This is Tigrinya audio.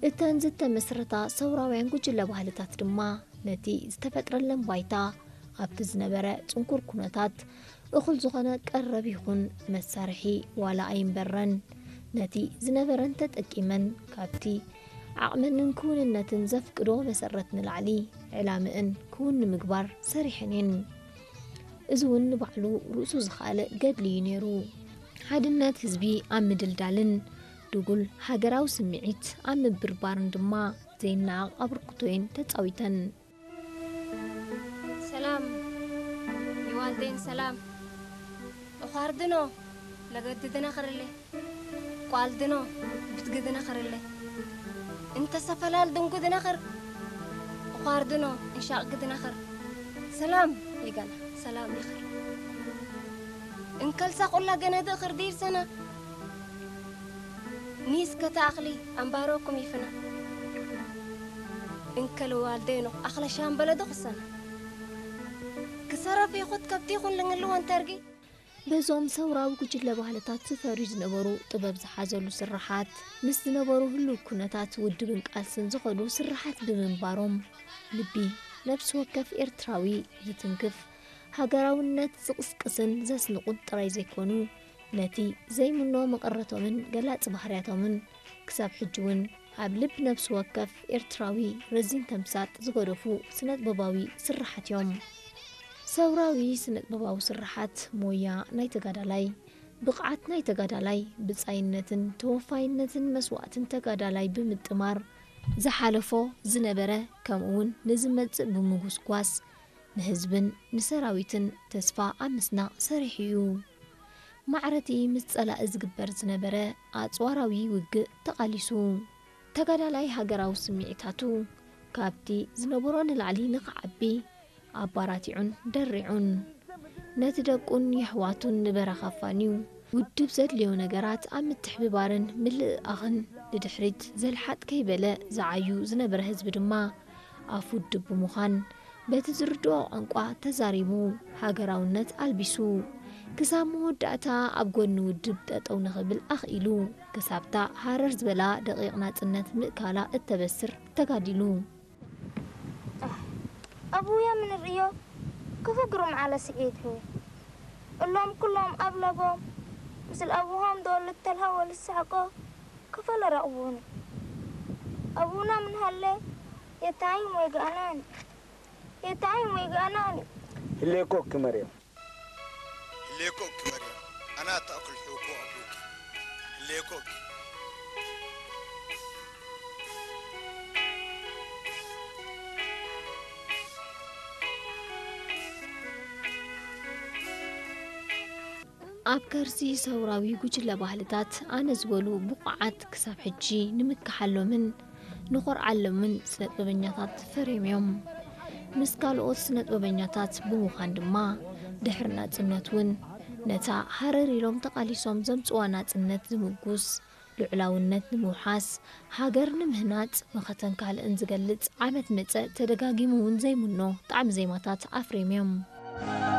التنزت مسرتا ثوراوያን ጉጅለ ባህልታት ድማ ነቲ ዝተፈጥረለን ባይታ ኣብቲ ዝነበረ ጽንኩር ኩነታት እኹል ዝኾነ ቀረብ ይኹን መሳርሒ ዋላ ኣይንበረን ነቲ ዝነበረን ተጠቂመን ካብቲ ዓቕመንን ክውንነትን ዘፍቅዶ መሰረት ንላዕሊ ዕላምእን ክውን ምግባር ሰሪሐንን እዙውን ባዕሉ ርእሱ ዝኻለ ገድሊ ነይሩ ሓድነት ህዝቢ ኣብ ምድልዳልን ድጉል ሃገራዊ ስምዒት ኣብ ምብርባርን ድማ ዘይናቕ ኣብርክቶይን ተጻዊተን سلام يوالدين سلام أخاردنو لقددنا خرلي قالدنو بتقدنا خرلي انت سفلال دون قدنا خر أخاردنو إن شاء قدنا خر سلام يقال سلام يخر إن كل ساقول لقنا دخر دير سنة نيس كتاخلي أنباروكم يفنا إن كل والدينو أخلى شام بلدو خسنا كسرة في خد كبتيخون لنقلوان ترقي بزوم ثوراو ጉጅለ ባህልታት ዝፈርጅ ነበሩ ጥበብ ዝሓዘሉ ስራሓት ምስ ነበሩ ሁሉ ኩነታት ውድብን ቃልስን ዝኸዱ ስራሓት ብምንባሮም ልቢ ነፍስ ወከፍ ኤርትራዊ ዝትንክፍ ሃገራውነት ዝቅስቅስን ዘስንቁን ጥራይ ዘይኮኑ ነቲ ዘይምኖ መቐረቶምን ገላጽ ባህርያቶምን ክሳብ ሕጅውን ኣብ ልብ ነፍስ ወከፍ ኤርትራዊ ረዚን ተምሳጥ ዝገደፉ ስነጥበባዊ ስራሓት እዮም ثوراዊ ስነጥበባዊ ስራሓት ሞያ ናይ ተጋዳላይ ብቕዓት ናይ ተጋዳላይ ብጻይነትን ተወፋይነትን መስዋዕትን ተጋዳላይ ብምጥማር ዝሓለፎ ዝነበረ ከምኡውን ንዝመጽእ ብምጉስጓስ ንህዝብን ንሰራዊትን ተስፋ ኣምስናቕ ሰሪሕ እዩ ማዕረቲ ምስ ጸላእ ዝግበር ዝነበረ ኣጽዋራዊ ውግእ ተቓሊሱ ተጋዳላይ ሃገራዊ ስምዒታቱ ካብቲ ዝነበሮ ንላዕሊ ንኽዓቢ ኣባራቲዑን ደሪዑን ነቲ ደቁን ይሕዋቱን ንበረኻፋኒው ውድብ ዘድልዮ ነገራት ኣብ ምትሕብባርን ምልእኣኽን ንድሕሪት ዘልሓጥ ከይበለ ዝዓዩ ዝነበረ ህዝቢ ድማ ኣፍ ውድብ ብምዃን በቲ ዝርድኦ ቋንቋ ተዛሪቡ ሃገራውነት ኣልቢሱ ክሳብ መወዳእታ ኣብ ጎኒ ውድብ ጠጠው ንኽብል ኣኽኢሉ ክሳብታ ሃረር ዝበላ ደቂቕ ናጽነት ምእካላ እተበስር ተጋዲሉ أبويا من الرياض كفقرهم على سعيده اللهم كلهم أبلغهم مثل أبوهم دول التلهوى للسعقة كفل رأبوني أبونا من هاللي يتعين ويقاناني اللي كوك مريم أنا تأكل حقوق أبوك اللي كوك ኣብ ከርሲ ثوراዊ ጉጅለ ባህልታት ኣነ ዝበሉ ብቑዓት ክሳብ ሕጂ ንምክሓሎምን ንኾርዓሎምን ስነጥበበኛታት ፈሪምዮም ምስ ካልኦት ስነጥበበኛታት ብምዃን ድማ ድሕሪ ናጽነት እውን ነታ ሃረር ኢሎም ተቓሊሶም ዘምጽዋ ናጽነት ዝምጉስ ልዕላውነት ንምውሓስ ሃገር ንምህናጽ መኸተን ካልእን ዝገልጽ ዓመት መጸእ ተደጋጊሙ እውን ዘይምኖ ጣዕሚ ዜማታት ኣፍሪምዮም